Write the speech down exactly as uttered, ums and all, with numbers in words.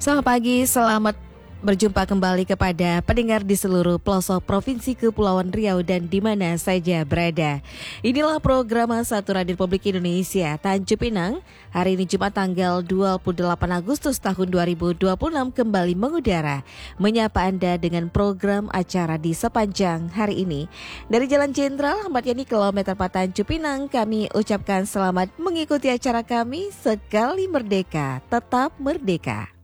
Selamat pagi, selamat berjumpa kembali kepada pendengar di seluruh pelosok Provinsi Kepulauan Riau dan di mana saja berada. Inilah program Satu Radio Republik Indonesia Tanjung Pinang. Hari ini Jumat tanggal dua puluh delapan Agustus tahun dua ribu dua puluh enam kembali mengudara, menyapa Anda dengan program acara di sepanjang hari ini. Dari Jalan Jenderal Ahmad Yani kilometer empat Tanjung Pinang, kami ucapkan selamat mengikuti acara kami Sekali Merdeka, Tetap Merdeka.